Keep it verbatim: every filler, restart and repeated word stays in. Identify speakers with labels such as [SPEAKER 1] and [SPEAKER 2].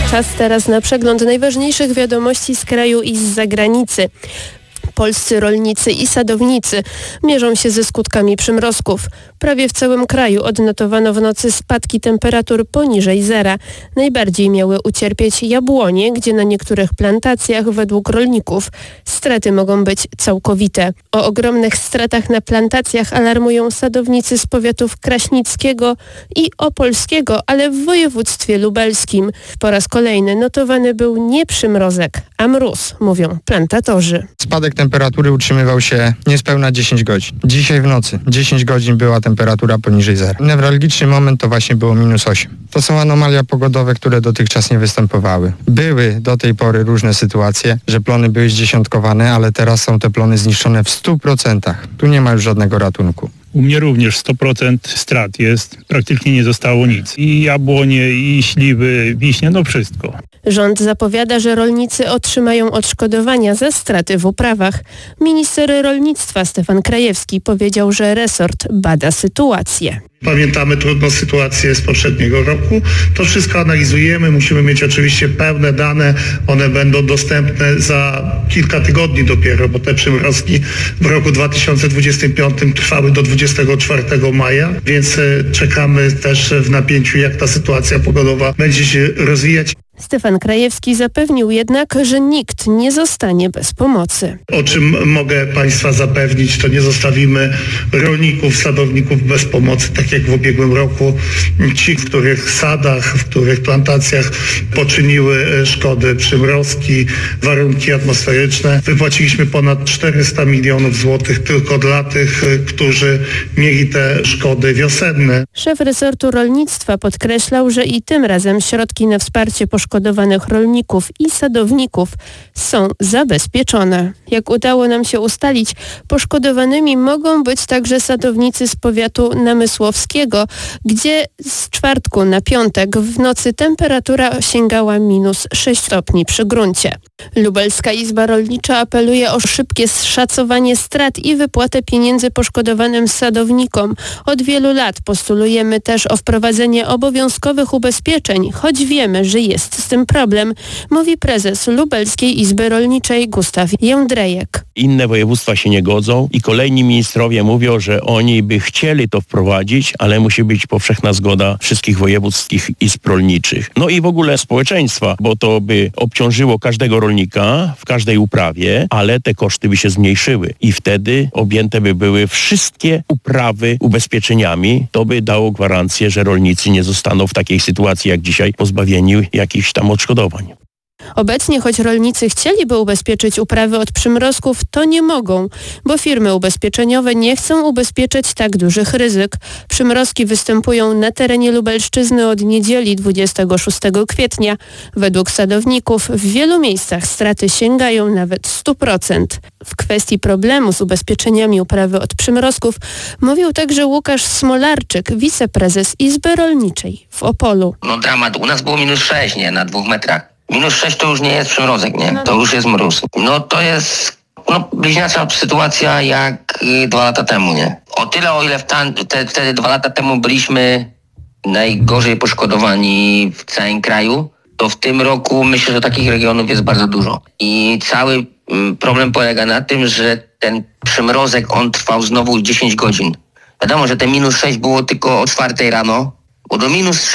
[SPEAKER 1] Czas teraz na przegląd najważniejszych wiadomości z kraju i z zagranicy. Polscy rolnicy i sadownicy mierzą się ze skutkami przymrozków. Prawie w całym kraju odnotowano w nocy spadki temperatur poniżej zera. Najbardziej miały ucierpieć jabłonie, gdzie na niektórych plantacjach według rolników straty mogą być całkowite. O ogromnych stratach na plantacjach alarmują sadownicy z powiatów kraśnickiego i opolskiego, ale w województwie lubelskim. Po raz kolejny notowany był nie przymrozek, a mróz, mówią plantatorzy.
[SPEAKER 2] Spadek temperatury utrzymywał się niespełna dziesięć godzin. Dzisiaj w nocy dziesięć godzin była temperatura poniżej zera. Newralgiczny moment to właśnie było minus osiem. To są anomalia pogodowe, które dotychczas nie występowały. Były do tej pory różne sytuacje, że plony były zdziesiątkowane, ale teraz są te plony zniszczone w stu procentach. Tu nie ma już żadnego ratunku.
[SPEAKER 3] U mnie również sto procent strat jest, praktycznie nie zostało nic. I jabłonie, i śliwy, wiśnie, no wszystko.
[SPEAKER 1] Rząd zapowiada, że rolnicy otrzymają odszkodowania za straty w uprawach. Minister rolnictwa Stefan Krajewski powiedział, że resort bada sytuację.
[SPEAKER 4] Pamiętamy trudną sytuację z poprzedniego roku. To wszystko analizujemy. Musimy mieć oczywiście pełne dane. One będą dostępne za kilka tygodni dopiero, bo te przymrozki w roku dwa tysiące dwudziestym piątym trwały do dwudziestego czwartego maja, więc czekamy też w napięciu, jak ta sytuacja pogodowa będzie się rozwijać.
[SPEAKER 1] Stefan Krajewski zapewnił jednak, że nikt nie zostanie bez pomocy.
[SPEAKER 4] O czym mogę Państwa zapewnić, to nie zostawimy rolników, sadowników bez pomocy, tak jak w ubiegłym roku. Ci, w których sadach, w których plantacjach poczyniły szkody przymrozki, warunki atmosferyczne. Wypłaciliśmy ponad czterysta milionów złotych tylko dla tych, którzy mieli te szkody wiosenne.
[SPEAKER 1] Szef resortu rolnictwa podkreślał, że i tym razem środki na wsparcie poszkodowanych rolników i sadowników są zabezpieczone. Jak udało nam się ustalić, poszkodowanymi mogą być także sadownicy z powiatu namysłowskiego, gdzie z czwartku na piątek w nocy temperatura sięgała minus sześć stopni przy gruncie. Lubelska Izba Rolnicza apeluje o szybkie szacowanie strat i wypłatę pieniędzy poszkodowanym sadownikom. Od wielu lat postulujemy też o wprowadzenie obowiązkowych ubezpieczeń, choć wiemy, że jest z tym problem, mówi prezes Lubelskiej Izby Rolniczej Gustaw Jędrejek.
[SPEAKER 5] Inne województwa się nie godzą i kolejni ministrowie mówią, że oni by chcieli to wprowadzić, ale musi być powszechna zgoda wszystkich wojewódzkich izb rolniczych. No i w ogóle społeczeństwa, bo to by obciążyło każdego rolnika w każdej uprawie, ale te koszty by się zmniejszyły i wtedy objęte by były wszystkie uprawy ubezpieczeniami. To by dało gwarancję, że rolnicy nie zostaną w takiej sytuacji jak dzisiaj pozbawieni jakichś tam odszkodowań.
[SPEAKER 1] Obecnie, choć rolnicy chcieliby ubezpieczyć uprawy od przymrozków, to nie mogą, bo firmy ubezpieczeniowe nie chcą ubezpieczyć tak dużych ryzyk. Przymrozki występują na terenie Lubelszczyzny od niedzieli dwudziestego szóstego kwietnia. Według sadowników w wielu miejscach straty sięgają nawet stu procent. W kwestii problemu z ubezpieczeniami uprawy od przymrozków mówił także Łukasz Smolarczyk, wiceprezes Izby Rolniczej w Opolu.
[SPEAKER 6] No dramat, u nas było minus sześć, nie, na dwóch metrach. Minus sześć to już nie jest przymrozek, nie? To już jest mróz. No to jest no, bliźniacza sytuacja jak y, dwa lata temu, nie? O tyle, o ile w tam, te, wtedy dwa lata temu byliśmy najgorzej poszkodowani w całym kraju, to w tym roku myślę, że takich regionów jest bardzo dużo. I cały y, problem polega na tym, że ten przymrozek, on trwał znowu dziesięć godzin. Wiadomo, że te minus sześć było tylko o czwartej rano, bo do minus